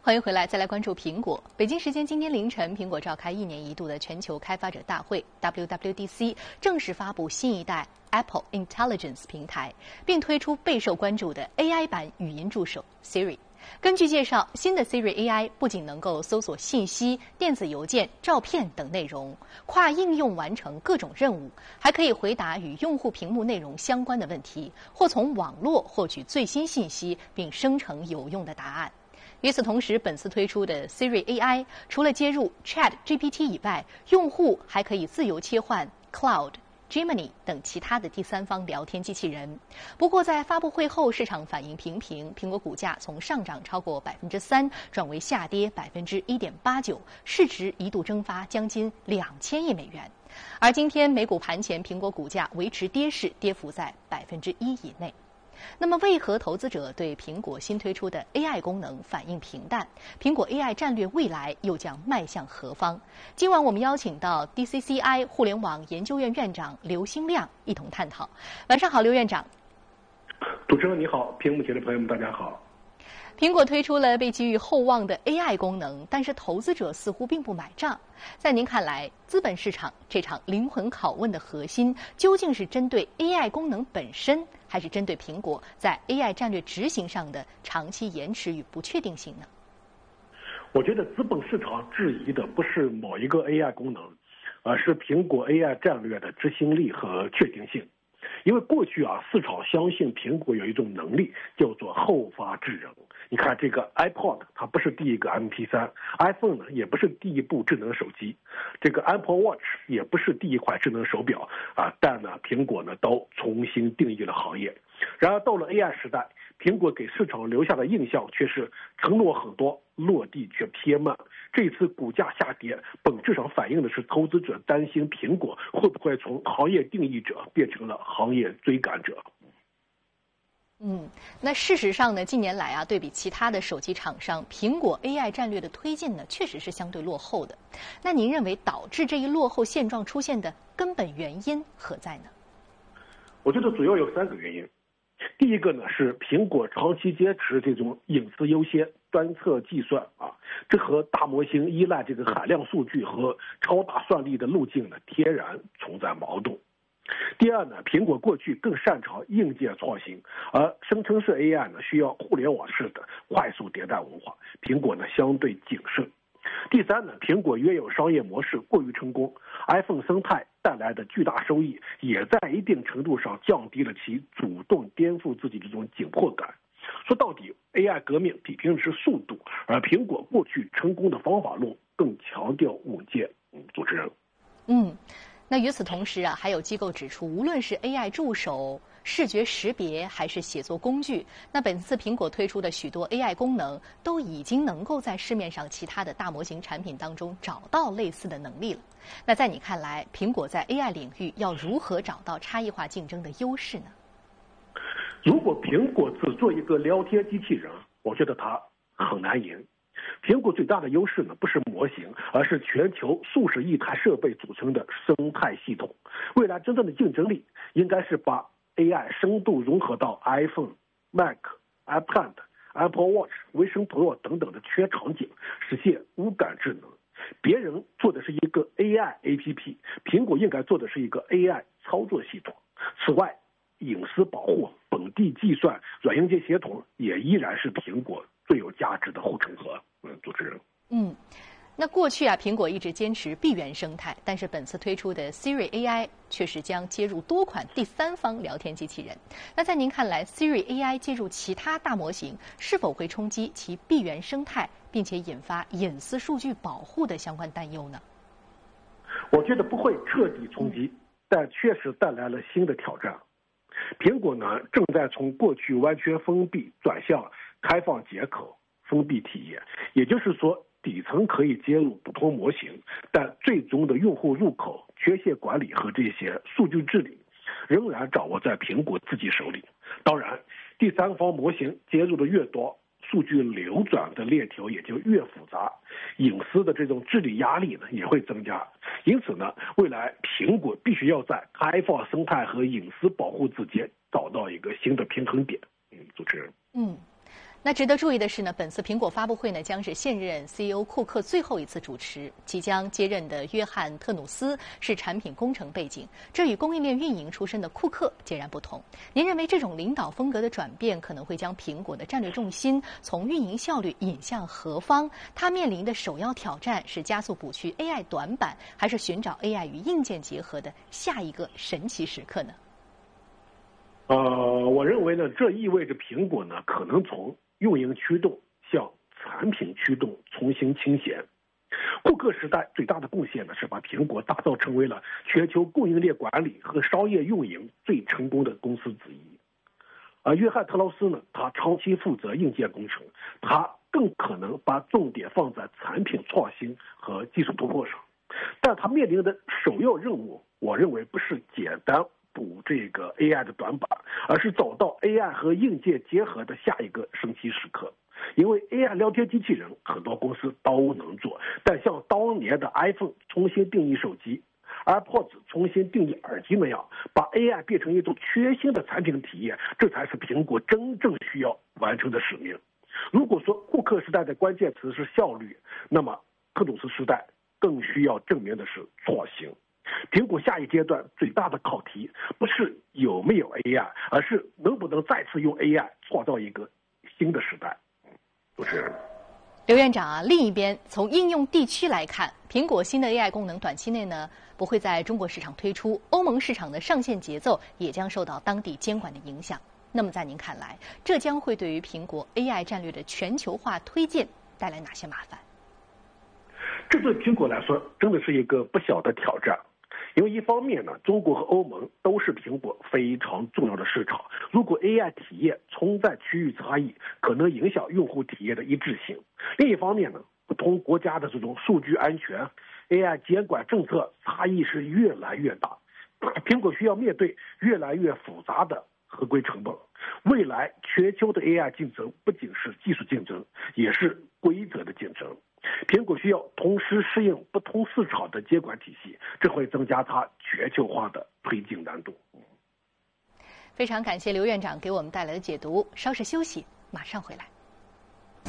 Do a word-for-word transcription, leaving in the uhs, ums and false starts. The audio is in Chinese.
欢迎回来，再来关注苹果。北京时间今天凌晨，苹果召开一年一度的全球开发者大会 （W W D C）， 正式发布新一代 Apple Intelligence 平台，并推出备受关注的 A I 版语音助手 Siri。根据介绍，新的 Siri A I 不仅能够搜索信息、电子邮件、照片等内容，跨应用完成各种任务，还可以回答与用户屏幕内容相关的问题，或从网络获取最新信息，并生成有用的答案。与此同时，本次推出的 Siri A I 除了接入 Chat G P T 以外，用户还可以自由切换 Cloud、Gemini 等其他的第三方聊天机器人。不过，在发布会后，市场反应平平，苹果股价从上涨超过百分之三转为下跌百分之一点八九，市值一度蒸发将近两千亿美元。而今天美股盘前，苹果股价维持跌势，跌幅在百分之一以内。那么，为何投资者对苹果新推出的 A I 功能反应平淡？苹果 A I 战略未来又将迈向何方？今晚我们邀请到 D C C I 互联网研究院院长刘兴亮一同探讨。晚上好，刘院长。 主持人你好，屏幕前的朋友们大家好。 苹果推出了被寄予厚望的 A I 功能，但是投资者似乎并不买账。在您看来，资本市场这场灵魂拷问的核心究竟是针对 A I 功能本身，还是针对苹果在 A I 战略执行上的长期延迟与不确定性呢？ 我觉得资本市场质疑的不是某一个 A I 功能，而是苹果 A I 战略的执行力和确定性。因为过去啊，市场相信苹果有一种能力叫做后发制人。你看这个 iPod， 它不是第一个 M P 三 ，iPhone 呢也不是第一部智能手机，这个 Apple Watch 也不是第一款智能手表啊，但呢，苹果呢都重新定义了行业。然而到了 A I 时代，苹果给市场留下的印象却是承诺很多，落地却偏慢。这次股价下跌，本质上反映的是投资者担心苹果会不会从行业定义者变成了行业追赶者。 嗯，那事实上呢，近年来啊，对比其他的手机厂商，苹果 A I 战略的推进呢，确实是相对落后的。那您认为导致这一落后现状出现的根本原因何在呢？ 我觉得主要有三个原因。第一个呢是苹果长期坚持这种隐私优先、端侧计算啊，这和大模型依赖这个海量数据和超大算力的路径呢，天然存在矛盾。第二呢，苹果过去更擅长硬件创新，而生成式 A I 呢需要互联网式的快速迭代文化，苹果呢相对谨慎。第三呢，苹果原有商业模式过于成功 ，iPhone 生态带来的巨大收益也在一定程度上降低了其主动颠覆自己的这种紧迫感。说到底 ，A I 革命比拼的是速度，而苹果过去成功的方法论更强调稳健。嗯，主持人。 嗯。那与此同时啊，还有机构指出，无论是 A I 助手、视觉识别还是写作工具，那本次苹果推出的许多 A I 功能都已经能够在市面上其他的大模型产品当中找到类似的能力了。那在你看来，苹果在 A I 领域要如何找到差异化竞争的优势呢？ 如果苹果只做一个聊天机器人，我觉得它很难赢。苹果最大的优势呢，不是模型，而是全球数十亿台设备组成的生态系统。未来真正的竞争力，应该是把 A I 深度融合到 iPhone、Mac、iPad、Apple Watch、Vision Pro 等等的全场景，实现无感智能。别人做的是一个 A I A P P， 苹果应该做的是一个 A I 操作系统。此外，隐私保护、本地计算、软硬件协同也依然是苹果最有价值的护城河。嗯，主持人。 嗯，那过去啊，苹果一直坚持闭源生态，但是本次推出的 Siri A I 却是将接入多款第三方聊天机器人。那在您看来 ，Siri A I 接入其他大模型，是否会冲击其闭源生态，并且引发隐私数据保护的相关担忧呢？ 我觉得不会彻底冲击，但确实带来了新的挑战。苹果呢，正在从过去完全封闭转向开放接口。封闭体验，也就是说，底层可以接入不同模型，但最终的用户入口、权限管理和这些数据治理，仍然掌握在苹果自己手里。当然，第三方模型接入的越多，数据流转的链条也就越复杂，隐私的这种治理压力呢也会增加。因此呢，未来苹果必须要在开放生态和隐私保护之间找到一个新的平衡点。嗯，主持人。 嗯。 那值得注意的是呢，本次苹果发布会呢将是现任 C E O 库克最后一次主持，即将接任的约翰特努斯是产品工程背景，这与供应链运营出身的库克截然不同。您认为这种领导风格的转变可能会将苹果的战略重心从运营效率引向何方？它面临的首要挑战是加速补去 A I 短板，还是寻找 A I 与硬件结合的下一个神奇时刻呢？ 呃，我认为呢，这意味着苹果呢可能从运营驱动向产品驱动重新倾斜。库克时代最大的贡献呢是把苹果打造成为了全球供应链管理和商业运营最成功的公司之一。而约翰特劳斯呢，他长期负责硬件工程，他更可能把重点放在产品创新和技术突破上。但他面临的首要任务，我认为不是简单补这个 A I 的短板，而是找到 A I 和硬件结合的下一个神奇时刻。因为 A I 聊天机器人很多公司都能做，但像当年的 iPhone 重新定义手机， AirPods 重新定义耳机那样，把 A I 变成一种全新的产品体验，这才是苹果真正需要完成的使命。如果说库克时代的关键词是效率，那么特鲁斯时代更需要证明的是创新。苹果下一阶段最大的考题不是有没有 A I， 而是能不能再次用 A I 创造一个新的时代。主持人刘院长啊，另一边从应用地区来看，苹果新的 A I 功能短期内呢不会在中国市场推出，欧盟市场的上线节奏也将受到当地监管的影响。那么在您看来，这将会对于苹果 A I 战略的全球化推进带来哪些麻烦？ 这对苹果来说真的是一个不小的挑战。因为一方面呢，中国和欧盟都是苹果非常重要的市场，如果 A I 体验存在区域差异，可能影响用户体验的一致性。另一方面呢，不同国家的这种数据安全、A I 监管政策差异是越来越大，苹果需要面对越来越复杂的合规成本。未来全球的 A I 竞争不仅是技术竞争，也是规则的竞争。苹果需要同时适应不同市场的监管体系，这会增加它全球化的推进难度。 非常感谢刘院长给我们带来的解读，稍事休息，马上回来。